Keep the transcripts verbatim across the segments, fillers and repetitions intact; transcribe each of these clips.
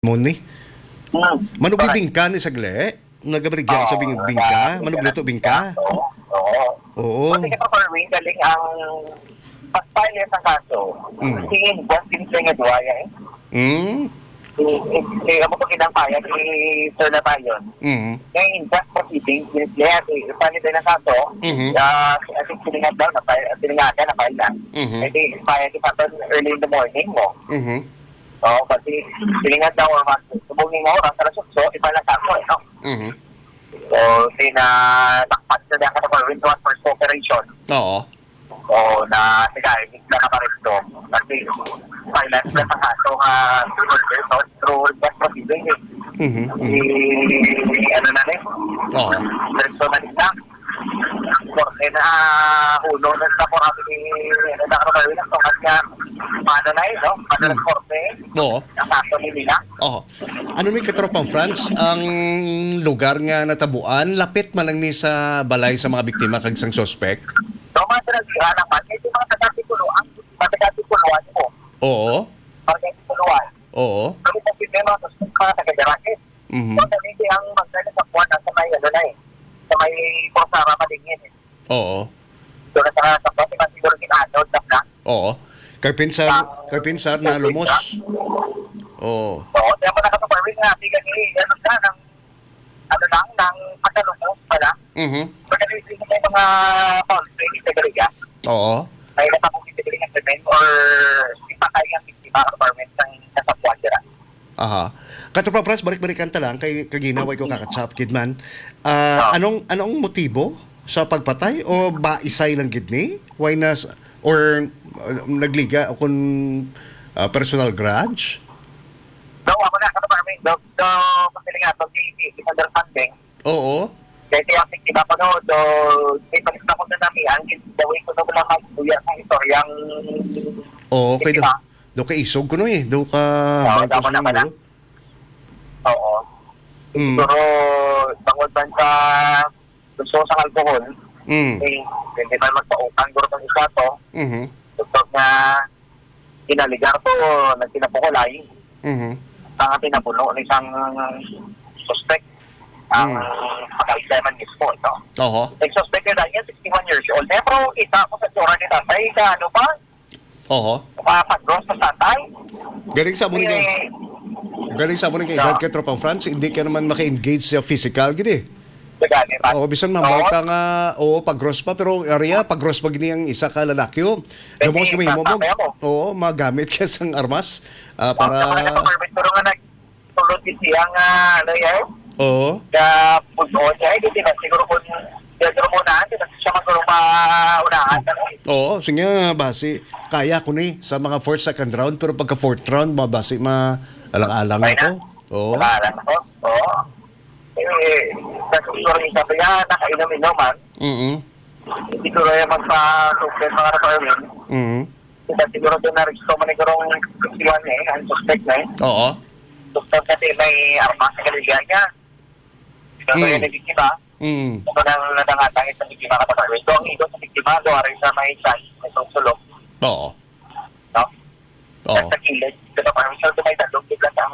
mo ni. Hmm. Manug bingka ni sagle. Nagabrigyan sa bing bingka, manug luto bingka. Oo. Oo. Oo. Kasi ka pa rin galing ang pag-file sa kaso. Mm. Tingin buwan din nga duwaya eh. Mm. Eh, amo ko kinampaya ni Sir Natayon. Mm. Ngayon, just proceeding, niya, ipalit din ang kaso, Mhm. uh, I think siningad daw, siningagan, na-file na. Mhm. Kasi, paya kita early in the morning mo. Mhm. Oo, kasi siningad daw, or mas, subungin mo, oras, alas otso, ipalit ang kaso, eh, no? Mhm. So, sina, nakpat na niya ka na for first operation. Oo. O, na, sige, hindi na nakaresto. Kasi, silence na sa kaso, ha, through, through, just proceeding, eh. Mhm. Eh, ano na rin? Oo. Personalista. Porque na uno na sa porami ni ano na ano kayo na tungkol niya paano na yun, no? Paano na korte? Oo. Ang kaso ni nila. Oo. Ano ni katropang France, ang lugar nga natabuan, lapit man lang ni sa balay sa mga biktima kag sang suspect? So, mga talagira naman, ito mga tagatipuluan, mga tagatipuluan mo. Oo. Mga tagatipuluan. Oo. Kami sa sistema, mga taga-Daraket. Mhm. So, hindi ang magdala sa buwan sa may ano na eh. Sa may Posara Malingin eh. Oo. So, nasa sa buwan, diba siguro kinanod na na. Oo. Kay pinsar, kay pinsar na lumos. Oo. Oo, kaya pa nakataparwin nga, hindi kasi, ano na, ng, ano lang, ng pasalumos pala. Mhm. Pagkakalising na yung mga policy ni Segrega, Oo. ay natapong ni Segrega ng cement or ipakay ang biktima apartment ng nasapuan dira. Aha. Katropang France, balik-balikan ta lang kay kaginaway ko kakatsap kid man. Ah, anong anong motibo sa pagpatay o ba isay lang gid ni? Why na s- or uh, nagliga o kung uh, personal grudge? So, ako na, kataparwin, do, do, pasiling nga, pag misunderstanding, Oo. kaya kaya ang biktima ko no, do, may palista ko na namin, ang gawin ko na wala magduya sa historyang Oo, kay do, biktima. do ka isog ko no eh. Do ka Oo, bangko tama sa na pala. mulo. Oo. Mm. Siguro, tungkol man sa gusto sa alcohol, Mm. eh, hindi man magpautang guro ng isa to, Mhm. gusto na kinaligar to, nagtinapukulay, Mhm. ang tinapuno ng isang suspect, ang Mm. pagkalisaman mismo, ito. Oo. Nag-suspect na yan, sixty-one years old. Eh, pero kita ko sa tsura ni tatay, ka ano ba? Oo. Kapag-gross sa tatay. Galing sa mo ni Eh, Galing sa mo ni kay Edad Katropang France, hindi ka naman maka-engage sa physical gid eh. Sagani ba? Oo, bisan mamay ka nga, oo, pag-gross pa, pero area, pag-gross pa gini ang isa ka lalaki yun. Gamos Pwede, kami mo mo, tatapaya mo. oo, magamit ka sa armas, ah, Para... Sa mga para, nagpa-permit ko nga nagtulog din siya nga, ano yan, oo, na pusoon niya, hindi ba? Siguro kung siguro muna, hindi ba siya magulong maunahan. Ano? oo, sige nga, basi, kaya ko ni sa mga fourth, second round, pero pagka fourth round, mabasi, ma-alang-alang Kaya ako. na? Oo, Nakalan ako? Oo. Eh, kasi siguro yung sabi niya, nakainom-inuman, mhm, hindi ko rin magpa-suspend mga requirement. mhm, Kasi siguro doon na-register mo na siguro sixty-one eh, ang suspect na eh. oo, Suspect kasi may armas sa kaligyan niya. Ito Mm. yung nabiktima. mhm, Ito nang nadangatangit sa biktima kataparwin. So, ang ito sa biktima, doon rin sa may chance, may susulok. oo, No? oo, Sa kilid, kataparwin. So, ito may talong bigla sa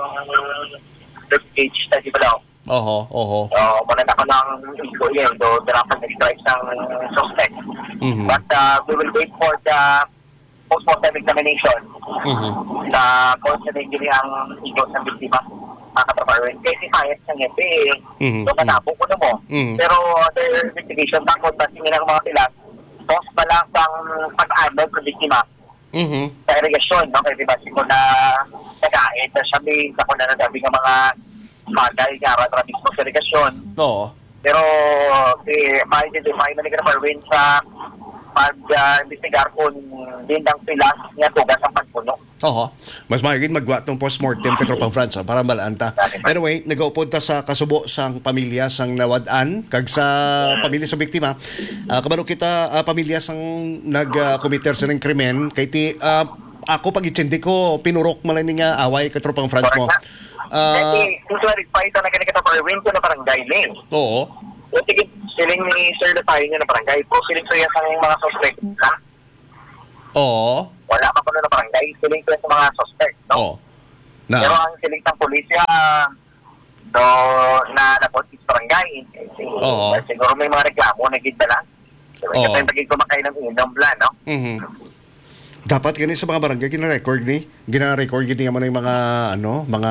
rib cage na di ba daw? oo, oo, So, muna na ko ng ego yun, do draft and strikes ng suspect. mhm, But uh, we will wait for the post-mortem examination mhm, sa cause and injury ang ego ng biktima. Mga kataparwin. Kasi payat ng F A A. Mhm. So, manabo ko na mo. Mhm. Pero the investigation takot na sinilang mga pilas, post pa lang pang pag-anod sa biktima mhm, sa irigasyon, no? Kasi diba siguro na nagkait na siya may ako na nagabi ng mga bagay nga ratra mismo sa irigasyon. oo, Pero eh, ma-identify na ni Marvin sa pag-investigar kung din ang pilas niya tugas ang pagpuno. oo. Mas mahigit magwa tong postmortem Katropang France, ah, para malanta. Anyway, nag-upod ta sa kasubo sang pamilya sang nawad-an kag sa pamilya sa biktima. Uh, kabalo kita, ah, pamilya sang nag-committer sa ng krimen kay ti ah, ako pag itindi ko pinurok man lang nga away Katropang France mo. Ah, Kasi kung clarify ito na ganito pa Marvin ko na parang guideline. oo. O sige, siling ni Sir Latay niya na barangay. Po, siling siya sa mga suspect. Ha? Oo. Wala pa ko na barangay. Siling siya sa mga suspect. No? Oo. Na. Pero ang silitang pulisya, do na napos sa barangay. Oo. Siguro may mga reklamo na gid lang. So, Oo. kasi pag kumakain ng inom bla, no? Mhm. Dapat gani sa mga barangay gina-record ni, gina-record gini mo ng mga ano, mga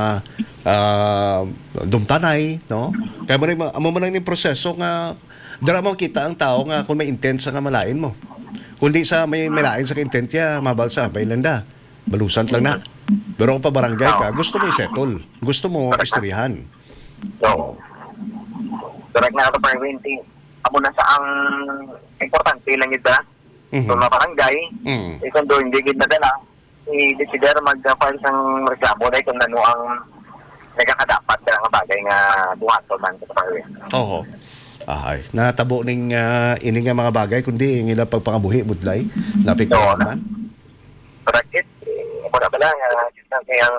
ah, dumtanay, no? Kaya mo na amo man ang proseso nga dara mo kita ang tao nga kung may intent sa nga malain mo. Kundi sa may malain sa intent ya, mabalsa, bailanda. Balusant lang na. Pero kung pa barangay ka, gusto mo i-settle. Gusto mo istoryahan. So, direct na ito pa yung amo na sa ang importante lang yun ba? Mhm. So, mga barangay, Mhm. eh, kung doon hindi gid nadala, i-decider mag-file sang reklamo dahil kung ano ang nagkakadapat na nga bagay nga buhato man sa barangay. Oo. Ahay, natabo ning uh, ini nga mga bagay kundi ang ilang pagpangabuhi budlay napiktuhan man. Correct it. Eh, ako na pala nga uh, kayang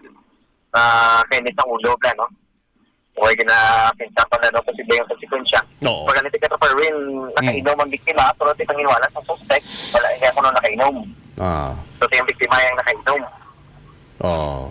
uh, kainit ang ulo ka, no? Huwag na pinsa pa na no, posible yung konsekwensya. Oo. Pag ganito ka pa rin, nakainom ang biktima, pero di panginwala sa suspect, wala hindi ako nung nakainom. Ah. So, yung biktima yung nakainom. Oh.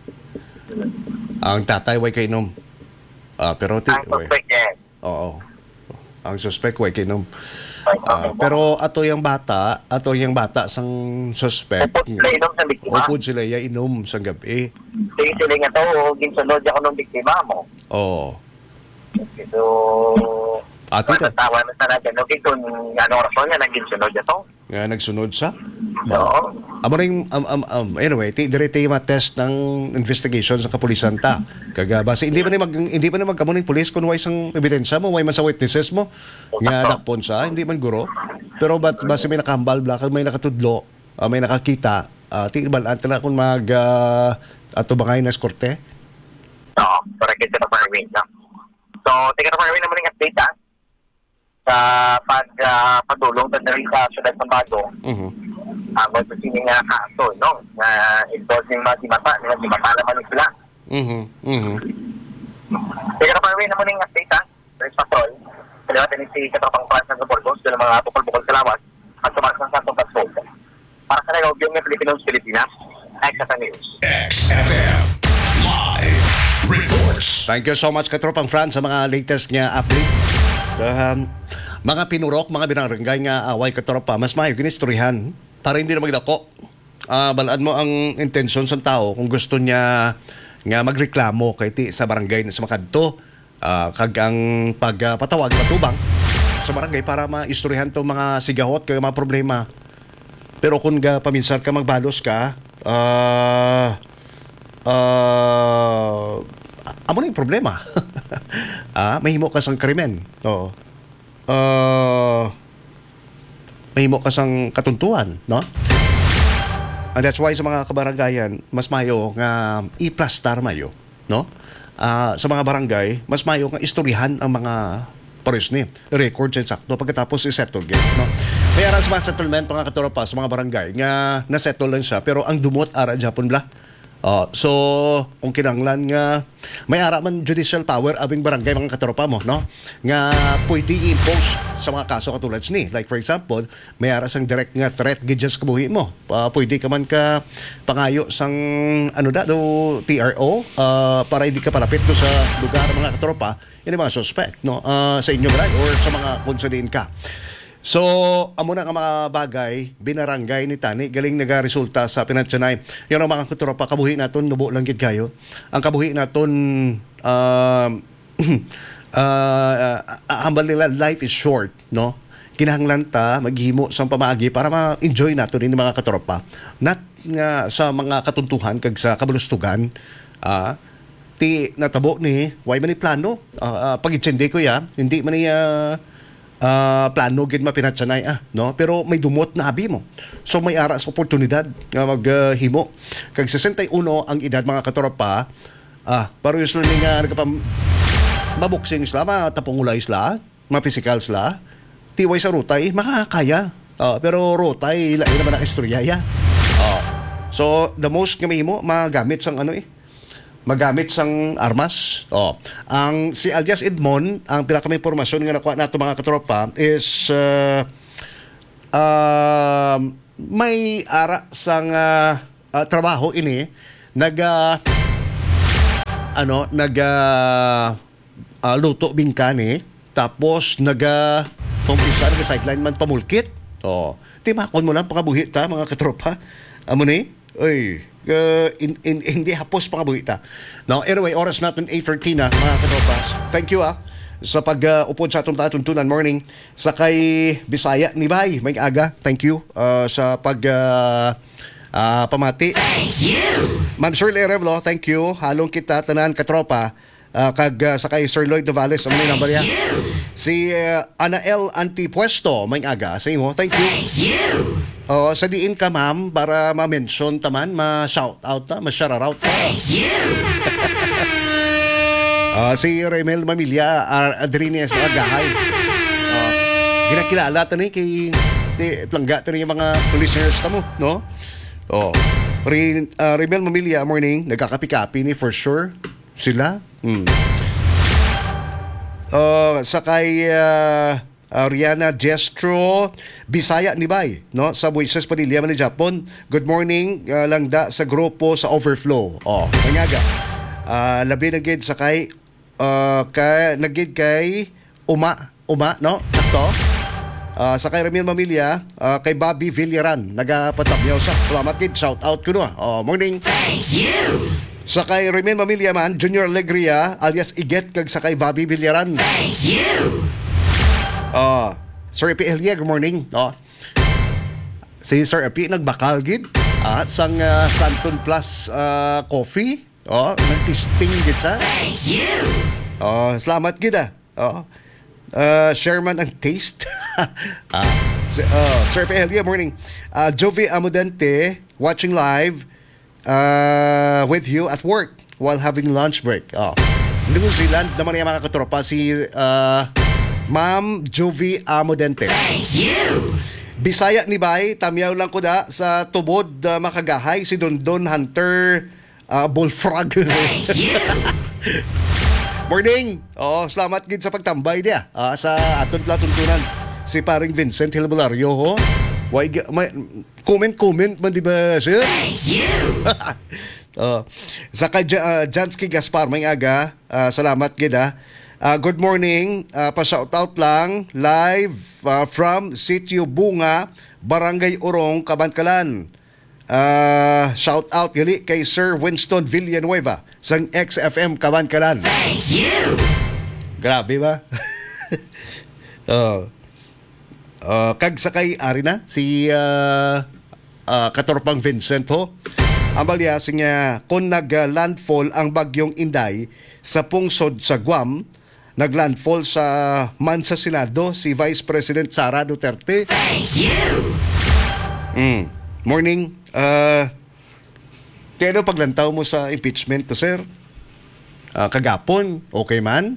Ang tatay way kainom. Ah, pero ti Ang suspect, yes. Oo. Ang suspect way kainom. Ah, pero ato yung bata, ato yung bata sang suspect. Upod sila inom sa biktima. Upod sila ya inom sa gabi. Sige sila nga to, ginsunod ako nung biktima mo. Oo. So, Ate to. tawa na sa natin, okay, kung ano rason nga nagginsunod niya to. Nga nagsunod sa. Oo. Amo ring um, um, um, anyway, ti direte yung test ng investigation sa kapulisan ta. Kaga base hindi ba ni mag hindi ba ni magkamo ning pulis kun way sang ebidensya mo, way man sa witnesses mo nga dakpon sa hindi man guro. Pero bat base may nakahambal bla may nakatudlo, uh, may nakakita, uh, ti balaan ta na kun mag uh, ato bangay nas korte. Oo, para kita na farming na. So, tika na farming naman yung update ha. Sa pag uh, padulong na rin sa syudad ng Bago, Mhm. ang uh, sa sini nga kaso, no? Na involved yung mga timata, mga timata naman yung sila. Mhm. Mhm. Tika na farming naman yung update ha. Police Patrol. Kaliwa tayo si Katapang Frans ng Borgos, doon ang mga bukol-bukol sa lawas, at tumakas ng Santong Patrol. Para sa nag-audio ng Filipinos, Pilipinas, Exata News. X F M Live Reports. Thank you so much Katropang Fran sa mga latest nga update. Um, mga pinurok, mga binarangay nga away katropa, mas mayo ginistoryahan para hindi na magdako. Ah, balaan mo ang intensyon sa tao kung gusto niya nga magreklamo kay ti sa barangay na sa makadto. Ah, kag ang pagpatawag patubang sa barangay para maistoryahan tong mga sigahot kay mga problema. Pero kung ga paminsan ka magbalos ka, ah ah amo na yung problema. ah, mahimo ka sang krimen. Oo. Uh, mahimo ka sang katuntuan, no? And that's why sa mga kabarangayan, mas mayo nga i-plastar mayo, no? Ah, sa mga barangay, mas mayo nga istoryahan ang mga pares ni record sa sakto pagkatapos i-settle game, no? May ara sa mga settlement mga katropa sa mga barangay nga na-settle lang siya pero ang dumot ara Japon bla. Uh, so, kung kinanglan nga, may ara man judicial power abing barangay mga katropa mo, no? Nga pwede i-impose sa mga kaso katulad ni. Like for example, may ara sang direct nga threat gidyan sa kabuhi mo. Uh, pwede ka man ka pangayo sang ano da, do T R O uh, para hindi ka palapit do sa lugar mga katropa, yun yung mga suspect, no? Uh, sa inyo ba or sa mga konsuliin ka. So, amo na nga mga bagay, binarangay ni Tani, galing nagaresulta sa pinatsanay. Yan ang mga kutropa, kabuhi naton, nubo lang gid kayo. Ang kabuhi naton, uh, uh, hambal nila, life is short, no? Kinahanglan ta, maghimo sa pamaagi para ma-enjoy nato din mga katropa. Not nga sa mga katuntuhan, kag sa kabulustugan, ah, ti natabo ni, why man ni plano? Uh, uh, pag-itsindi ko ya, hindi man ni, uh, Uh, plano gid mapinatsanay ah no pero may dumot na abi mo so may ara sa oportunidad nga maghimo uh, kag sesenta y uno ang edad mga katropa ah pero usually nga nagpam maboxing sila matapungulay sila ma-physical sila tiway sa rutay makakaya uh, pero rutay ila naman ang istorya ya uh, so the most nga mahimo magamit sang ano eh magamit sang armas. Oh, ang si alias Edmond, ang pila kami impormasyon nga nakuha nato mga katropa is uh, uh, may ara sang uh, uh, trabaho ini nag ah, ano, nag ah, ah, luto bingkani tapos nag uh, pumisa nag sideline man pamulkit. Oh, timakon mo lang pakabuhi ta mga katropa. Amo ni? Oy, uh, in, in, hindi hapos pakabuhi ta. Now, anyway, oras natin eight thirty na mga katropa. Thank you ah sa pag-upod sa atong tatuntunan morning sa kay Bisaya ni Bay. May aga. Thank you uh, sa pag uh, uh, pamati. Thank you. Ma'am Shirley Revlo, thank you. Halong kita tanan katropa. Uh, kag uh, sa kay Sir Lloyd Navales, ang mga number niya. Si uh, Anael Antipuesto, may aga sa imo. Thank you. Thank you. Oh, sa diin ka ma'am para ma-mention taman, ma-shout out ta, ma-shout out ta. Thank you. Uh, si Remel Mamilya, uh, Adrines Magahay. Uh, ginakilala ito ni kay di, plangga ito ni yung mga listeners ta mo, no? Oh. Re, uh, Remel Mamilya, morning, nagkakapi-kapi ni for sure. Sila. Hmm. Uh, sa kay uh, uh, Rihanna Gestro, Bisaya ni Bay, no? Sa Moises Padilla man ni Japon. Good morning, uh, langda sa grupo sa Overflow. Oh, manyaga. Uh, labi na gid sa kay uh, kay nagid kay Uma, Uma, no? Ato. Uh, sa kay Ramil Mamilya, uh, kay Bobby Villaran, nagapatabyaw sa. Salamat gid, shout out ko no. Oh, morning. Thank you. Sa kay Ramil Mamilya man, Junior Alegria, alias Iget, kag sa kay Bobby Villaran. Thank you. Uh, Sir Epi Elia, good morning. No? Si Sir Epi nagbakal gid at sang uh, Santon Plus uh, Coffee. Oh, nag-testing gid sa. Thank you. Oh, salamat gid ah. Oh. Uh, Sherman ang taste. ah, si, uh, Sir Epi Elia, morning. Uh, Jovi Amudente, watching live uh, with you at work while having lunch break. Oh. New Zealand naman yung mga katropa si uh, Ma'am Jovi Amudente. Thank you. Bisaya ni Bay, tamyaw lang ko da sa tubod uh, makagahay si Dondon Hunter uh, Bullfrog. Thank you. Morning. Oh, salamat gid sa pagtambay dia uh, sa aton platuntunan si paring Vincent Hilbolario ho. Why may comment comment man di ba sir? Thank you. uh, sa kay uh, Jansky Gaspar may aga, uh, salamat gid ah. Uh, good morning, uh, pa-shout out lang live uh, from Sitio Bunga, Barangay Urong, Kabantkalan. Uh, shout out gali kay Sir Winston Villanueva sang X F M Kabantkalan. Thank you. Grabe ba? uh, uh, kag sa kay ari na si uh, uh, Katorpang Vincent ho. Ang balya siya kung nag-landfall ang bagyong Inday sa pungsod sa Guam, naglandfall sa Mansa Senado si Vice President Sara Duterte. Thank you. Mm. Morning. Uh, kaya paglantaw mo sa impeachment to, sir? Uh, kagapon, okay man?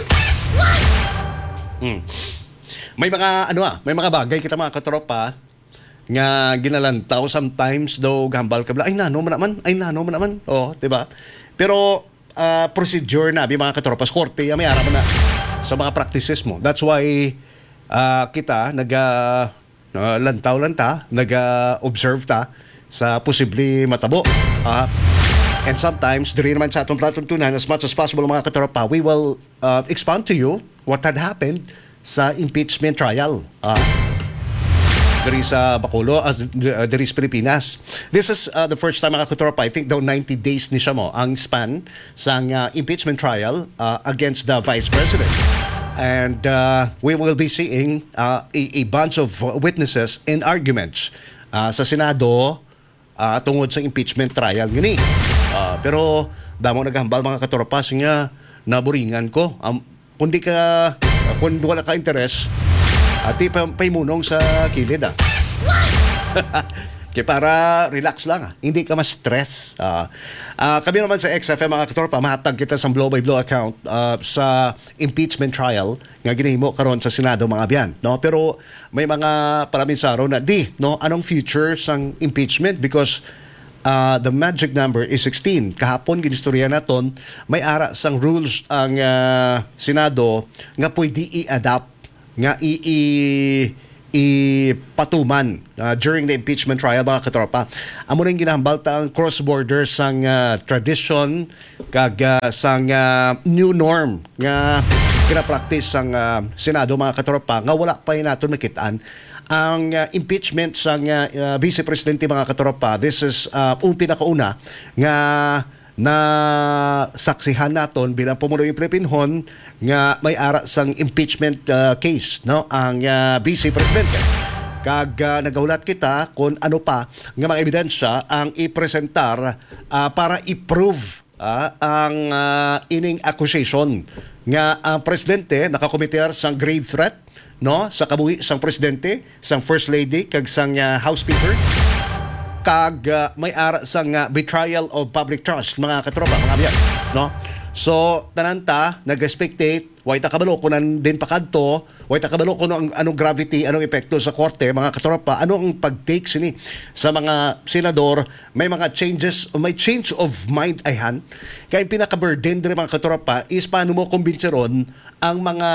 Mm. May mga ano ah, may mga bagay kita mga katropa nga ginalantaw sometimes daw gambal kabla. Ay nano man naman, ay nano man naman. Oh, 'di ba? Pero uh, procedure na bi mga katropas korte may ara na sa mga practices mo. That's why uh, kita nag uh, lantaw-lanta, nag-observe ta sa posible matabo. Uh, and sometimes, diri naman sa atong platuntunan, as much as possible mga katropa, we will uh, expound to you what had happened sa impeachment trial. Uh, diri sa Bacolod, uh, diri sa Pilipinas. This is uh, the first time mga katropa, I think daw ninety days ni siya mo ang span sa uh, impeachment trial uh, against the Vice President. And uh, we will be seeing uh, a, a bunch of witnesses and arguments uh, sa Senado uh, tungod sa impeachment trial gani. Uh, pero damo naghambal mga katropas nga naburingan ko. Um, kundi ka uh, kung wala ka interes, ati uh, paimunong sa kilid ah. Kaya para relax lang ah. Hindi ka ma-stress. Uh, uh, kami naman sa X F M mga katropa, mahatag kita sa blow by blow account uh, sa impeachment trial nga ginahimo karon sa Senado mga biyan. No? Pero may mga paraminsaro na di, no? Anong future sang impeachment? Because uh, the magic number is sixteen. Kahapon ginistorya naton, may ara sang rules ang uh, Senado nga pwede i-adapt, nga i- i- ipatuman uh, during the impeachment trial, mga katropa. Amo rin ginahambal ta ang cross-border sang uh, tradition kag uh, sang uh, new norm nga kinapractice sang uh, Senado, mga katropa, nga wala pa naton makitaan ang uh, impeachment sang uh, uh, Vice Presidente, mga katropa. This is uh, un pinakauna nga na saksihan naton bilang pumulo yung Pilipinhon nga may ara sang impeachment uh, case, no, ang uh, Vice Presidente. Kag uh, nagahulat kita kung ano pa nga mga ebidensya ang ipresentar uh, para i-prove uh, ang uh, ining accusation nga ang presidente nakakomiter sang grave threat, no, sa kabuhi sang presidente, sang first lady kag sang uh, house speaker, kag uh, may ara sang uh, betrayal of public trust, mga katropa, mga biyan, no? So tananta nag-expectate way ta kabalo kunan din pakadto, way ta kabalo kuno ang anong gravity, anong epekto sa korte, mga katropa, ano ang pag-take sini sa mga senador, may mga changes, may change of mind ayhan. Kaya yung pinaka-burden dire, mga katropa, is paano mo kumbinsiron ang mga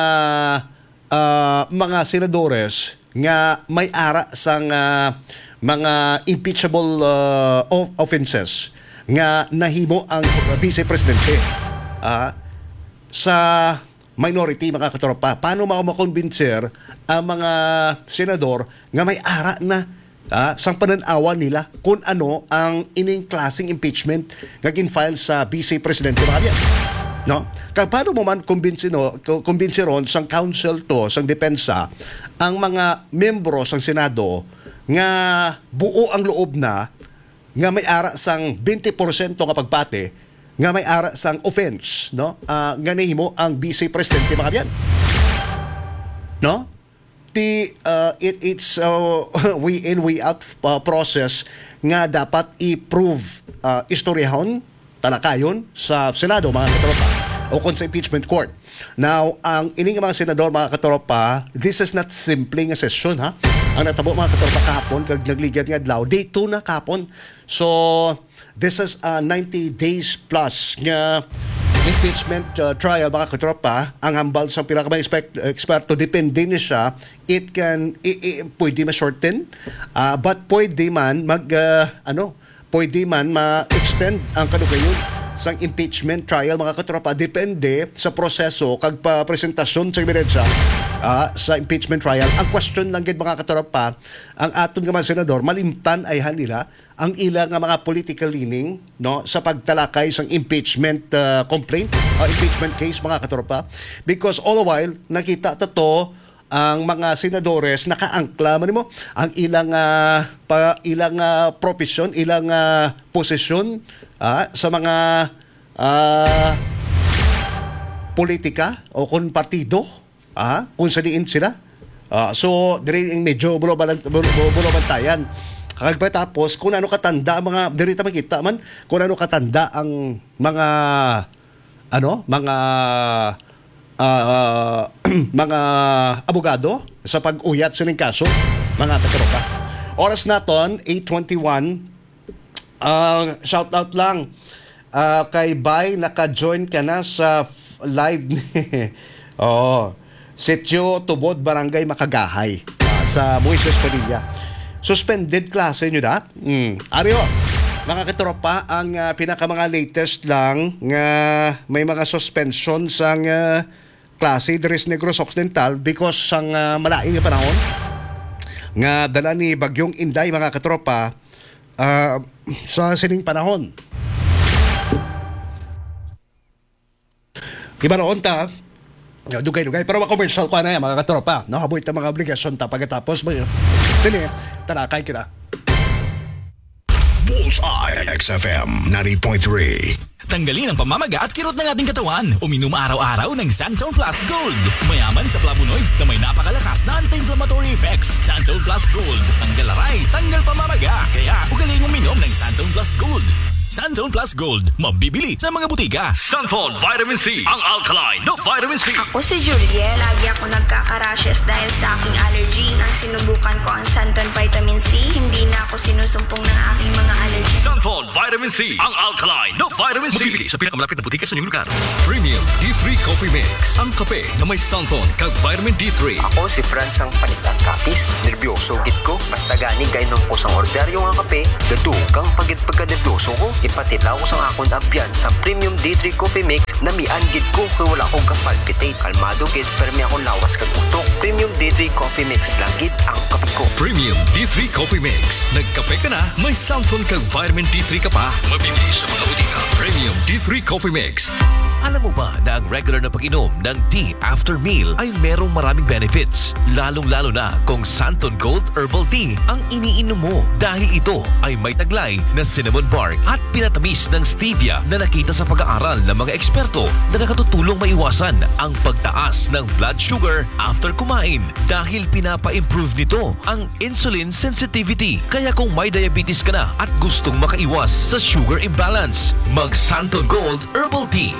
uh, mga senadores nga may ara sang uh, mga impeachable uh, offenses nga nahimo ang Vice Presidente uh, sa minority, mga katropa. Paano mao makonbinser ang mga senador nga may ara na uh, sang pananawa nila kung ano ang ining klaseng impeachment nga gin-file sa Vice Presidente, mga biyan, no? Kaya paano mo man kumbinsiron, kumbinsiron sang counsel to, sang depensa, ang mga membro sang Senado nga buo ang loob na nga may ara sang twenty percent nga pagpate, nga may ara sang offense, no, uh, nga nahimo ang Vice Presidente, mga biyan, no? Ti uh, it it's uh, we in we out uh, process nga dapat i-prove, uh, istoryahon talakayon sa Senado, mga katropa, o kon sa impeachment court. Now, ang ining mga senador, mga katropa, this is not simple nga session, ha? Ang natabo, mga katropa, kahapon kag nagligad nga adlaw, day two na kahapon. So this is uh, ninety days plus nga impeachment uh, trial, mga katropa. Ang hambal sa pinakamay eksperto, depende ni siya, it can i, i, pwede ma-shorten, uh, but pwede man mag uh, ano pwede man ma-extend ang kanugayon sang impeachment trial, mga katropa, depende sa proseso kag pa presentasyon sa ebidensya uh, sa impeachment trial. Ang question lang gid, mga katropa, ang aton nga mga senador malimtan ayhan nila ang ilang nga mga political leaning, no, sa pagtalakay sang impeachment uh, complaint o uh, impeachment case, mga katropa, because all the while nakita ta to ang mga senadores nakaangkla man mo ang ilang uh, pa, ilang uh, profession, ilang uh, posisyon uh, sa mga uh, politika o kung partido, uh, kung saliin sila. Uh, so dire yung medyo bulo-bantayan. Kag tapos kung ano katanda mga diri ta makita man kung ano katanda ang mga ano mga Uh, mga abogado sa pag-uyat sa ning kaso, mga katropa. Oras naton eight twenty-one. Uh, shout out lang uh, kay Bay, naka-join ka na sa f- live ni oh, Sitio Tubod, Barangay Makagahay, uh, sa Moises Padilla. Suspended klase nyo da? Mm. Aryo, mga katropa, ang uh, pinaka mga latest lang nga may mga suspension sang uh, klase Dres Negros Occidental because sang uh, malaing nga panahon nga dala ni Bagyong Inday, mga katropa, uh, sa sining panahon. Iba roon ta, dugay-dugay, pero mga-commercial ko na yan, mga katropa. Nakabuit na mga obligasyon ta pagkatapos. Sini, talakay kita. Bullseye X F M ninety point three. Tanggalin ang pamamaga at kirot ng ating katawan. Uminom araw-araw ng Santone Plus Gold. Mayaman sa flavonoids na may napakalakas na anti-inflammatory effects. Santone Plus Gold. Tanggal aray, tanggal pamamaga. Kaya ugaling uminom ng Santone Plus Gold. Sunzone Plus Gold, mabibili sa mga butika. Sunfall Vitamin C, ang alkaline na vitamin C. Ako si Juliet. Lagi ako nagkaka-rashes dahil sa aking allergy. Nang sinubukan ko ang Santon Vitamin C, hindi na ako sinusumpong ng aking mga allergy. Sunfall Vitamin C, ang alkaline na vitamin C. Mabibili sa pinakamalapit na butika sa inyong lugar. Premium D three Coffee Mix. Ang kape na may Sunfall kag vitamin D three. Ako si Franz ang panitan kapis. Nervyoso gid ko. Basta gani gaynon ko sang order yung nga kape. Gadugang pagid pagka-nervyoso ko. Ipatilaw ko sang akong abyan sa Premium D three Coffee Mix na mian gid ko kay wala akong kapalpitate. Kalmado gid permi akong lawas kag utok. Premium D three Coffee Mix lang gid ang kape ko. Premium D three Coffee Mix. Nagkape ka na, may Sunfall kag vitamin D three ka pa. Mabibili sa mga butika. Premium D three Coffee Mix. Alam mo ba na ang regular na pag-inom ng tea after meal ay merong maraming benefits? Lalong-lalo na kung Santon Gold Herbal Tea ang iniinom mo dahil ito ay may taglay na cinnamon bark at pinatamis ng stevia na nakita sa pag-aaral ng mga eksperto na nakatutulong maiwasan ang pagtaas ng blood sugar after kumain dahil pinapa-improve nito ang insulin sensitivity. Kaya kung may diabetes ka na at gustong makaiwas sa sugar imbalance, mag Santon Gold Herbal Tea.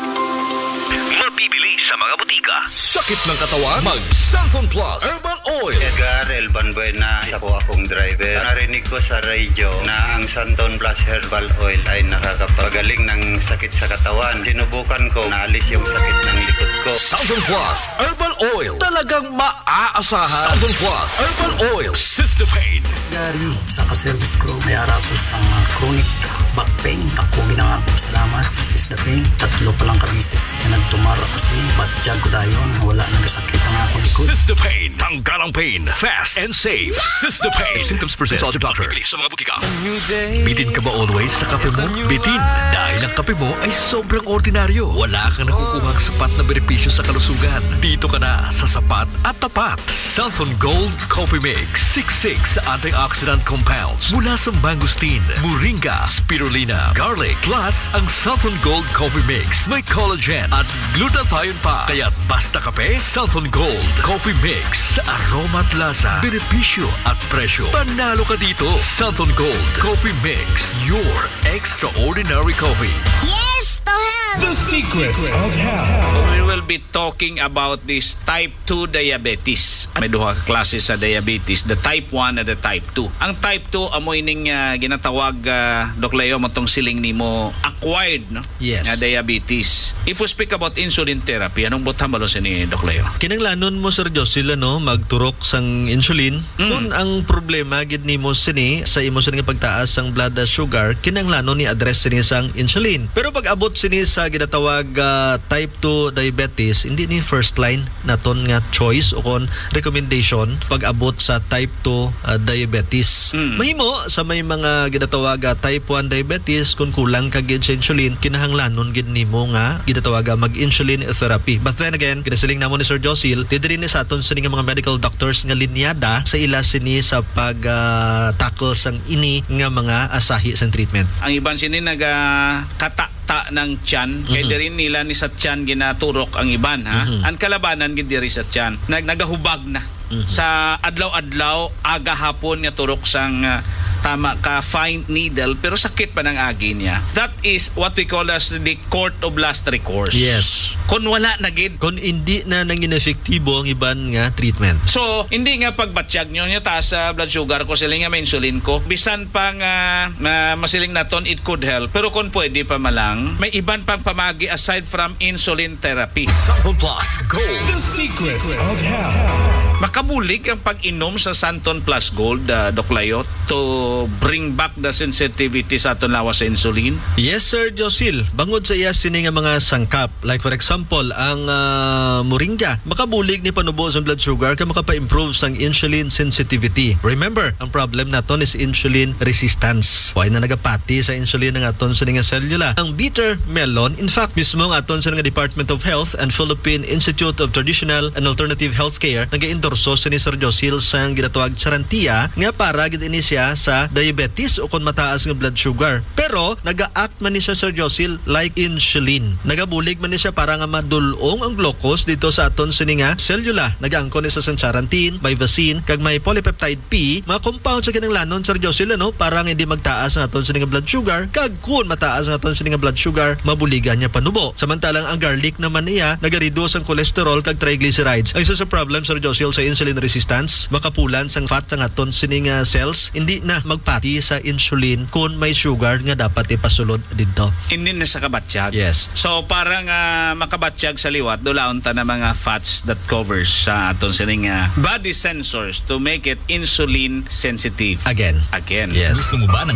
Mabibili sa mga butika. Sakit ng katawan? Mag Sunfall Plus Herbal Oil. Edgar Elban Buena, ako akong driver. Narinig ko sa radio na ang Santon Plus Herbal Oil ay nakakapagaling ng sakit sa katawan. Sinubukan ko, naalis yung sakit ng likod ko. Sunfall Plus Herbal Oil. Talagang maaasahan. Sunfall Plus Herbal Oil. Cystopain. Dari sa ka-service ko, may harap ko sa mga chronic back pain. Ako ginangako salamat sa Cystopain. Tatlo pa lang kabisis na nagtumara ko sila. Batyag ko dayon, wala nagasakit ang akong likod. Cystopain. Tanggal ang pain. Fast and safe. Cystopain. If symptoms persist, consult your doctor. Bibili sa mga butika. Bitin ka ba always sa kape mo? Bitin. Dahil ang kape mo ay sobrang ordinaryo. Wala kang nakukuhang sapat na benepisyo sa kalusugan. Dito ka na sa sapat at tapat. Sunfall Gold Coffee Mix. sixty-six antioxidant compounds mula sa mangosteen, moringa, spirulina, garlic. Plus, ang Sunfall Gold Coffee Mix may collagen at glutathione pa. Kaya't basta kape, Sunfall Gold Coffee Mix. Sa aroma at lasa, benepisyo at presyo. Panalo ka dito. Sunfall Gold Coffee Mix. Your extraordinary coffee. Yes, to health! The secrets of health. We will be talking about this type two diabetes. May duha ka klase sa diabetes, the type one and the type two. Ang type two amoy ning uh, ginatawag uh, Doc Leo matong siling nimo acquired no? Yes. Nga diabetes. If we speak about insulin therapy, anong butang balo sa ni Doc Leo? Kinanglanon mo Sir Josil no magturok sang insulin. Mm. Kung ang problema gid nimo sini sa imo sini nga pagtaas sang blood sugar, kinanglanon ni address sini sang insulin. Pero pag abot sini sa ginatawag uh, type two diabetes, hindi ni first line naton nga choice o kon recommendation pag abot sa type two uh, diabetes. Mm. Mahimo sa may mga ginatawag uh, type one diabetes kung kulang ka gid sa insulin, kinahanglanon gid nimo nga ginatawag uh, mag-insulin therapy. But then again, kinasiling namo ni Sir Josil, didiri ni sa aton sini nga mga medical doctors nga linyada sa ila sini sa pag uh, tackle sang ini nga mga asahi sang treatment. Ang iban sini naga kata ta ng tiyan, kay mm-hmm. diri nila ni sa tiyan ginaturok ang iban ha. Mm-hmm. Ang kalabanan gid diri sa tiyan, nag nagahubag na. Mm-hmm. Sa adlaw-adlaw aga hapon nga turok sang uh, tama ka fine needle pero sakit pa ng agi niya. That is what we call as the court of last recourse. Yes. Kung wala na gid, kung hindi na nangin efektibo ang iban nga treatment. So, hindi nga pagbatsyag nyo niya taas sa blood sugar ko, siling nga may insulin ko. Bisan pang uh, uh, masiling naton, it could help. Pero kung pwede pa malang, may iban pang pamagi aside from insulin therapy. Sunfall Plus Gold. The secrets of health. Makabulig ang pag-inom sa Santon Plus Gold, uh, Doc Layo, to bring back the sensitivity sa aton lawas sa insulin? Yes, Sir Josil. Bangod sa iya sini nga mga sangkap, like for example, ang uh, moringa, makabulig ni panubo sa blood sugar kaya makapa-improve sang insulin sensitivity. Remember, ang problem naton is insulin resistance. Why na nagapati sa insulin ng aton sa nga cellula. Ang bitter melon, in fact, mismo ang aton sa nga Department of Health and Philippine Institute of Traditional and Alternative Healthcare nag-endorso sa ni Sir Josil sang ginatawag Charantia nga para gid ini siya sa sa diabetes o kung mataas nga blood sugar. Pero naga-act man ni siya, Sir Josil, like insulin. Nagabulig man ni siya para nga madulong ang glucose dito sa aton sini nga cellula. Nagaangkon ni sa sancharantin, bivacin, kag may polypeptide P, mga compound sa kinanglanon, Sir Josil, ano, para nga hindi magtaas ang aton sini nga blood sugar, kag kung mataas ang aton sini nga blood sugar, mabuligan niya panubo. Samantalang ang garlic naman niya nagareduce ang cholesterol kag triglycerides. Ang isa sa problem, Sir Josil, sa insulin resistance, makapulan sang fat sa aton sini nga cells, hindi na magpati sa insulin kung may sugar nga dapat ipasulod dito. Hindi na sa kabatsyag. Yes. So para nga makabatsyag sa liwat, dulaon ta na mga fats that covers sa aton sining uh, body sensors to make it insulin sensitive. Again. Again. Yes. Gusto mo ba ng